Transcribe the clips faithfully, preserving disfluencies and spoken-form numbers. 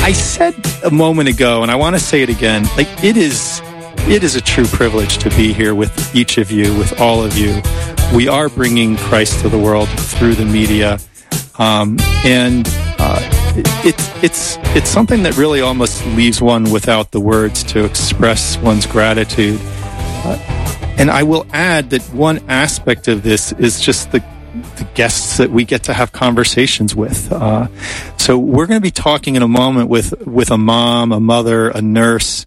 I said a moment ago, and I want to say it again, like it is, it is a true privilege to be here with each of you, with all of you. We are bringing Christ to the world through the media, um, and uh, it's it's it's something that really almost leaves one without the words to express one's gratitude. Uh, and I will add that one aspect of this is just the the guests that we get to have conversations with. Uh, so we're going to be talking in a moment with with a mom, a mother, a nurse.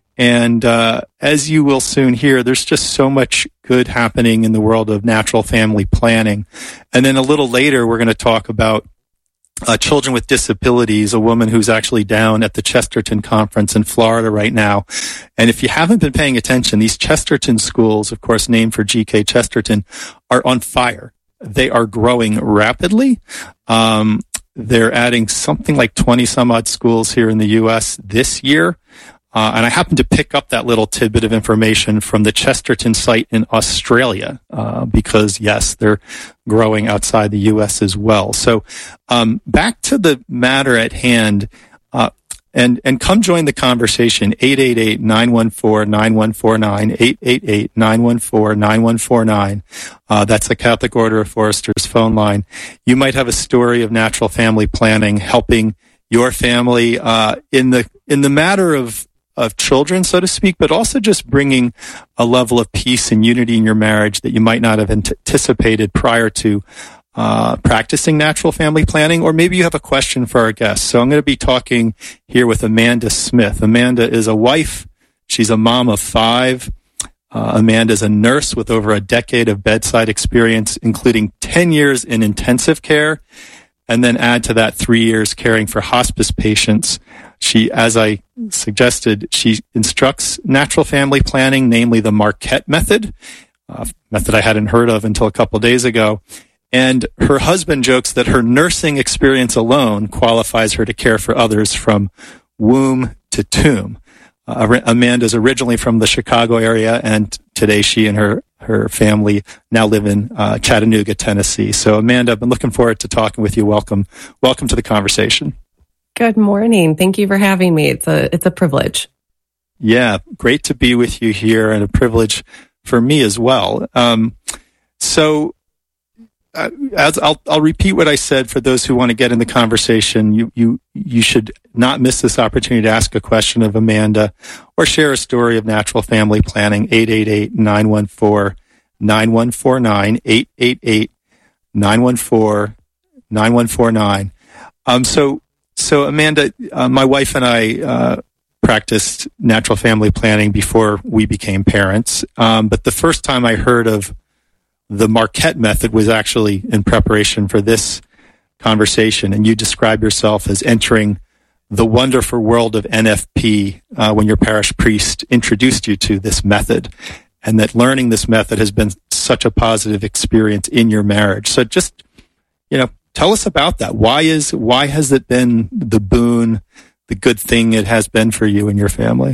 And uh, as you will soon hear, there's just so much good happening in the world of natural family planning. And then a little later, we're going to talk about uh, children with disabilities, a woman who's actually down at the Chesterton Conference in Florida right now. And if you haven't been paying attention, these Chesterton schools, of course, named for G K Chesterton, are on fire. They are growing rapidly. Um, they're adding something like twenty some odd schools here in the U S this year. Uh, and I happened to pick up that little tidbit of information from the Chesterton site in Australia, uh, because yes, they're growing outside the U S as well. So, um, back to the matter at hand, uh, and, and come join the conversation, eight eight eight, nine one four, nine one four nine, eight eight eight, nine one four, nine one four nine. Uh, that's the Catholic Order of Foresters phone line. You might have a story of natural family planning helping your family, uh, in the, in the matter of, of children, so to speak, but also just bringing a level of peace and unity in your marriage that you might not have anticipated prior to uh, practicing natural family planning. Or maybe you have a question for our guests. So I'm going to be talking here with Amanda Smith. Amanda is a wife. She's a mom of five. Uh, Amanda is a nurse with over a decade of bedside experience, including ten years in intensive care, and then add to that three years caring for hospice patients. She, as I suggested, she instructs natural family planning, namely the Marquette method, a method I hadn't heard of until a couple of days ago. And her husband jokes that her nursing experience alone qualifies her to care for others from womb to tomb. Uh, Amanda's originally from the Chicago area, and today she and her, her family now live in uh, Chattanooga, Tennessee. So, Amanda, I've been looking forward to talking with you. Welcome. Welcome to the conversation. Good morning. Thank you for having me. It's a it's a privilege. Yeah, great to be with you here, and a privilege for me as well. Um, so, uh, as I'll I'll repeat what I said for those who want to get in the conversation. You you you should not miss this opportunity to ask a question of Amanda or share a story of natural family planning. eight eight eight, nine one four, nine one four nine, eight eight eight, nine one four, nine one four nine. Um, so. So, Amanda, uh, my wife and I uh, practiced natural family planning before we became parents. Um, but the first time I heard of the Marquette method was actually in preparation for this conversation. And you describe yourself as entering the wonderful world of N F P uh, when your parish priest introduced you to this method, and that learning this method has been such a positive experience in your marriage. So just, you know, tell us about that. Why is why has it been the boon, the good thing it has been for you and your family?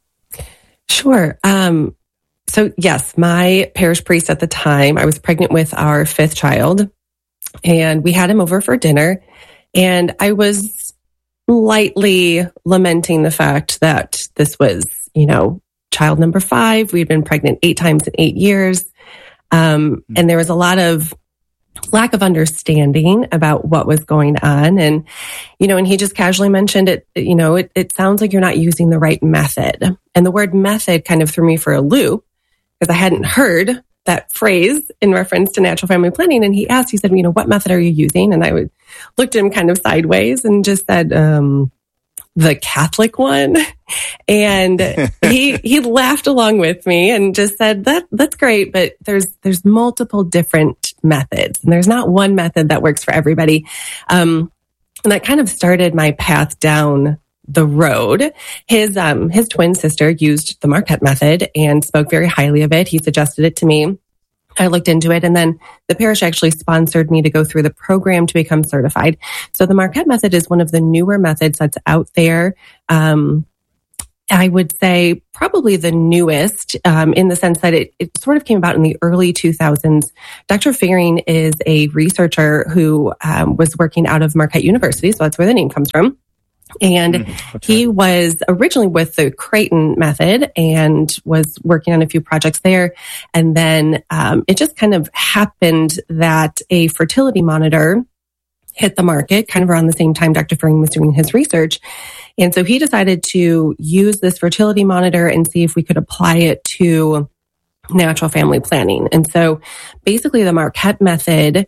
Sure. Um, so yes, my parish priest at the time, I was pregnant with our fifth child, and we had him over for dinner, and I was lightly lamenting the fact that this was, you know, child number five. We'd been pregnant eight times in eight years. Um, and there was a lot of lack of understanding about what was going on. And, you know, and he just casually mentioned it, you know, it, it sounds like you're not using the right method. And the word method kind of threw me for a loop because I hadn't heard that phrase in reference to natural family planning. And he asked, he said, you know, what method are you using? And I would, looked at him kind of sideways and just said, um, the Catholic one. And he, he laughed along with me and just said that that's great, but there's, there's multiple different methods, and there's not one method that works for everybody. Um, and that kind of started my path down the road. His, um, his twin sister used the Marquette method and spoke very highly of it. He suggested it to me. I looked into it, and then the parish actually sponsored me to go through the program to become certified. So the Marquette method is one of the newer methods that's out there. Um, I would say probably the newest um, in the sense that it, it sort of came about in the early two thousands. Doctor Fehring is a researcher who um, was working out of Marquette University, so that's where the name comes from. And Mm, okay. he was originally with the Creighton method and was working on a few projects there. And then um, it just kind of happened that a fertility monitor hit the market kind of around the same time Doctor Fearing was doing his research. And so he decided to use this fertility monitor and see if we could apply it to natural family planning. And so basically the Marquette method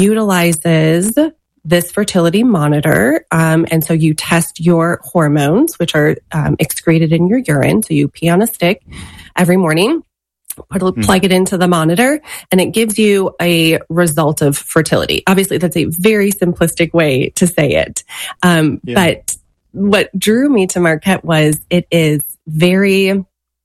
utilizes this fertility monitor. Um, and so you test your hormones, which are um, excreted in your urine. So you pee on a stick every morning, put, mm. plug it into the monitor, and it gives you a result of fertility. Obviously, that's a very simplistic way to say it. Um, yeah. But what drew me to Marquette was it is very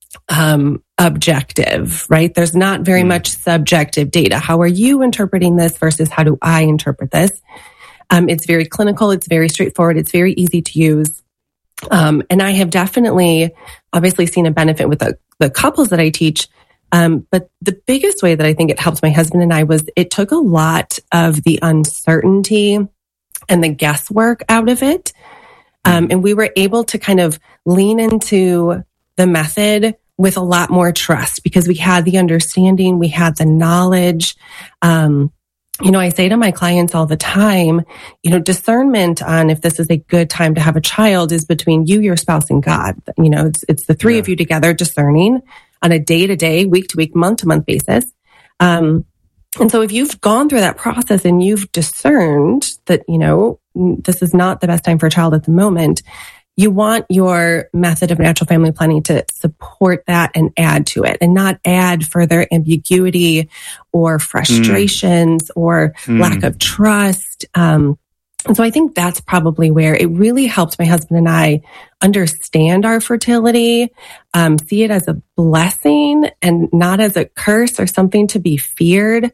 um, objective, right? There's not very mm. much subjective data. How are you interpreting this versus how do I interpret this? Um, it's very clinical. It's very straightforward. It's very easy to use. Um, and I have definitely, obviously, seen a benefit with the, the couples that I teach. Um, but the biggest way that I think it helps my husband and I was it took a lot of the uncertainty and the guesswork out of it. Um, and we were able to kind of lean into the method with a lot more trust because we had the understanding, we had the knowledge. Um, you know, I say to my clients all the time, you know, discernment on if this is a good time to have a child is between you, your spouse, and God. You know, it's, it's the three yeah. of you together discerning on a day-to-day, week-to-week, month-to-month basis. Um, and so if you've gone through that process and you've discerned that, you know, this is not the best time for a child at the moment, you want your method of natural family planning to support that and add to it and not add further ambiguity or frustrations mm. or mm. lack of trust. Um, and so I think that's probably where it really helped my husband and I understand our fertility, um, see it as a blessing and not as a curse or something to be feared.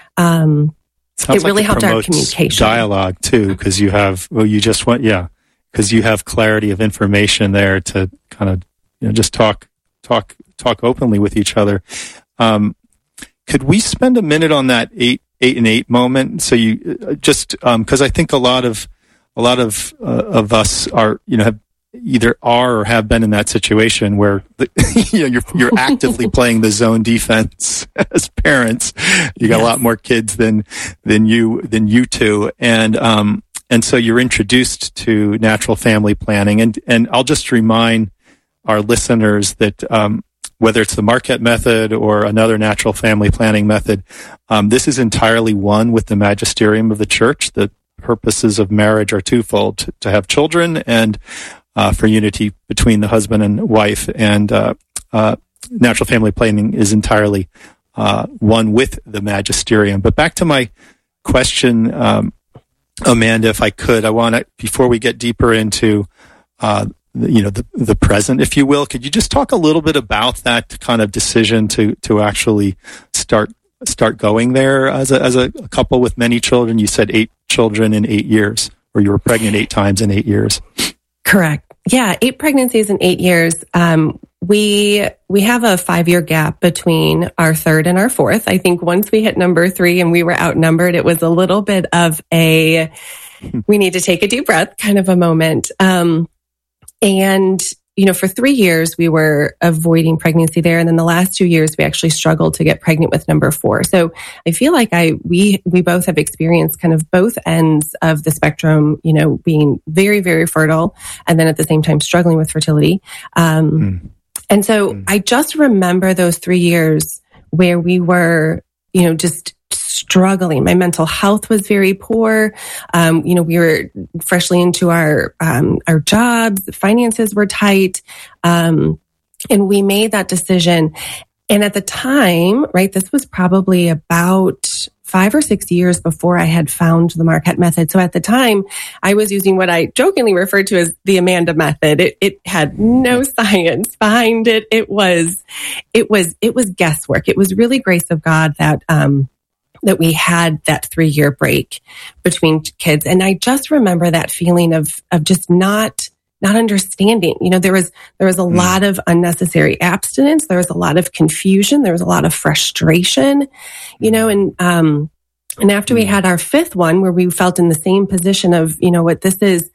Um, Sounds it really like it helped our communication. Dialogue too, because you have, well, you just want, yeah. Because you have clarity of information there to kind of, you know, just talk, talk, talk openly with each other. Um, could we spend a minute on that eight, eight and eight moment? So you uh, just because um, I think a lot of, a lot of uh, of us are, you know, have either are or have been in that situation where the, you know you're you're actively playing the zone defense as parents. You got yes. a lot more kids than than you than you two, and um. And so you're introduced to natural family planning. And, and I'll just remind our listeners that um, whether it's the Marquette method or another natural family planning method, um, this is entirely one with the magisterium of the church. The purposes of marriage are twofold, to, to have children and uh, for unity between the husband and wife. And uh, uh, natural family planning is entirely uh, one with the magisterium. But back to my question, um, Amanda, if I could, I want to, before we get deeper into, uh, you know, the, the present, if you will, could you just talk a little bit about that kind of decision to, to actually start, start going there as a, as a couple with many children? You said eight children in eight years, or you were pregnant eight times in eight years. Correct. Yeah. Eight pregnancies in eight years. Um, We we have a five-year gap between our third and our fourth. I think once we hit number three and we were outnumbered, it was a little bit of a, we need to take a deep breath kind of a moment. Um, and, you know, for three years, we were avoiding pregnancy there. And then the last two years, we actually struggled to get pregnant with number four. So I feel like I we we both have experienced kind of both ends of the spectrum, you know, being very, very fertile and then at the same time struggling with fertility. Um mm. And so mm. I just remember those three years where we were, you know, just struggling. My mental health was very poor. Um, you know, we were freshly into our, um, our jobs, finances were tight. Um, and we made that decision. And at the time, right, this was probably about five or six years before I had found the Marquette method. So at the time, I was using what I jokingly referred to as the Amanda method. It, it had no science behind it. It was, it was, it was guesswork. It was really grace of God that, um, that we had that three year break between kids. And I just remember that feeling of, of just not, not understanding. You know, there was, there was a mm. lot of unnecessary abstinence. There was a lot of confusion. There was a lot of frustration, you know, and, um, and after mm. we had our fifth one where we felt in the same position of, you know what, this is,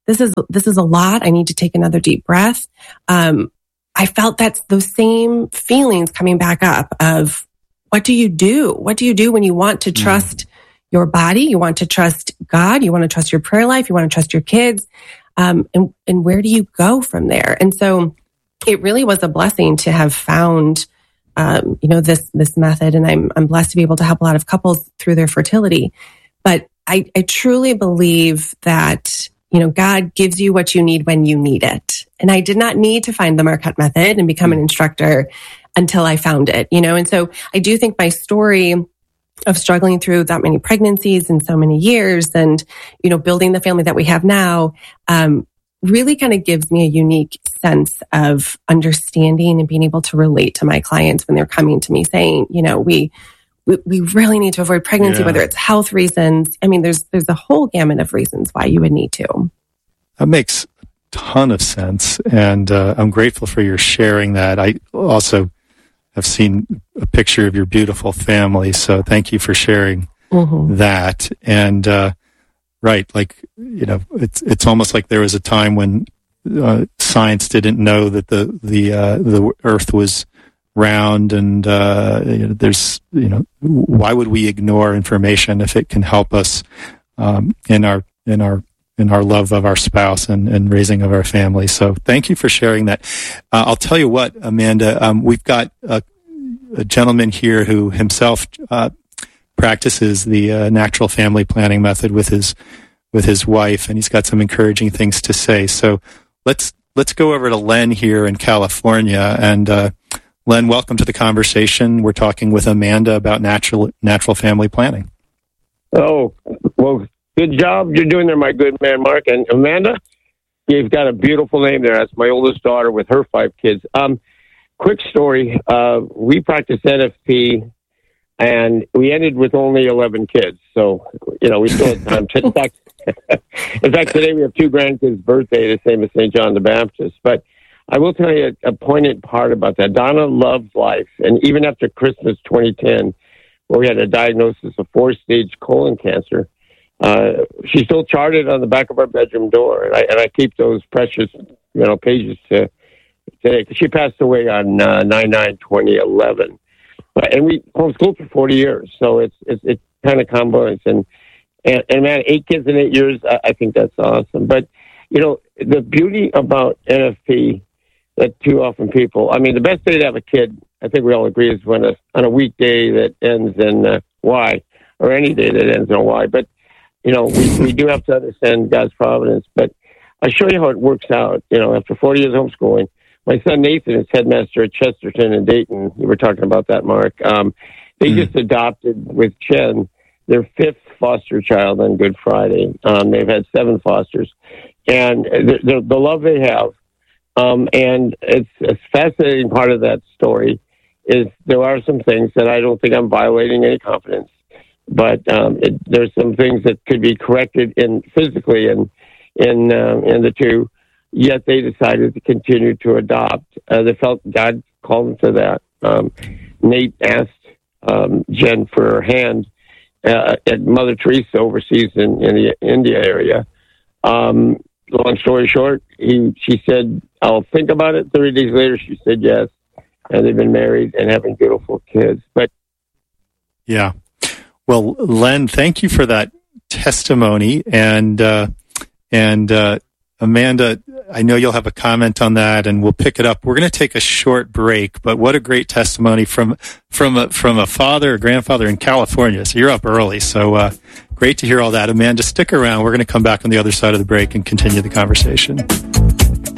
this is, this is a lot. I need to take another deep breath. Um, I felt that's those same feelings coming back up of what do you do? What do you do when you want to trust mm. your body? You want to trust God. You want to trust your prayer life. You want to trust your kids. Um, and, and where do you go from there? And so it really was a blessing to have found, um, you know, this, this method. And I'm, I'm blessed to be able to help a lot of couples through their fertility. But I, I truly believe that, you know, God gives you what you need when you need it. And I did not need to find the Marquette method and become an instructor until I found it, you know? And so I do think my story of struggling through that many pregnancies and so many years and, you know, building the family that we have now, um, really kind of gives me a unique sense of understanding and being able to relate to my clients when they're coming to me saying, you know, we, we, we really need to avoid pregnancy, yeah. whether it's health reasons. I mean, there's, there's a whole gamut of reasons why you would need to. That makes a ton of sense. And, uh, I'm grateful for your sharing that. I also have seen a picture of your beautiful family. So thank you for sharing mm-hmm. that. And, uh, right. Like, you know, it's, it's almost like there was a time when, uh, science didn't know that the, the, uh, the earth was round and, uh, you know, there's, you know, why would we ignore information if it can help us, um, in our, in our, in our love of our spouse and, and raising of our family. So thank you for sharing that. Uh, I'll tell you what, Amanda, um, we've got a, a gentleman here who himself, uh, practices the uh, natural family planning method with his, with his wife, and he's got some encouraging things to say. So let's, let's go over to Len here in California. And, uh, Len, welcome to the conversation. We're talking with Amanda about natural, natural family planning. Oh, well, good job you're doing there, my good man, Mark. And Amanda, you've got a beautiful name there. That's my oldest daughter with her five kids. Um, quick story. Uh, we practiced N F P, and we ended with only eleven kids. So, you know, we still had time. In fact, in fact, today we have two grandkids' birthday, the same as Saint John the Baptist. But I will tell you a, a poignant part about that. Donna loves life. And even after Christmas twenty ten, where we had a diagnosis of four-stage colon cancer, Uh, she still charted on the back of our bedroom door, and I, and I keep those precious, you know, pages to today. She passed away on uh, nine nine twenty eleven, but and we homeschooled for forty years, so it's it's it's kind of combines and, and and man, eight kids in eight years, I, I think that's awesome. But you know, the beauty about N F P that too often people, I mean, the best day to have a kid, I think we all agree, is when a, on a weekday that ends in uh, Y, or any day that ends in a Y, but you know, we, we do have to understand God's providence, but I'll show you how it works out. You know, after forty years homeschooling, my son Nathan is headmaster at Chesterton in Dayton. We were talking about that, Mark. Um, they mm. just adopted with Chen their fifth foster child on Good Friday. Um, they've had seven fosters, and the, the, the love they have. Um, and it's a fascinating part of that story is there are some things that I don't think I'm violating any confidence. But um, it, there's some things that could be corrected in physically in in uh, in the two. Yet they decided to continue to adopt. Uh, they felt God called them to that. Um, Nate asked um, Jen for her hand uh, at Mother Teresa overseas in, in the India area. Um, long story short, he she said, "I'll think about it." Thirty days later, she said yes, and they've been married and having beautiful kids. But yeah. Well, Len, thank you for that testimony. And, uh, and, uh, Amanda, I know you'll have a comment on that and we'll pick it up. We're going to take a short break, but what a great testimony from, from a, from a father or grandfather in California. So you're up early. So, uh, great to hear all that. Amanda, stick around. We're going to come back on the other side of the break and continue the conversation.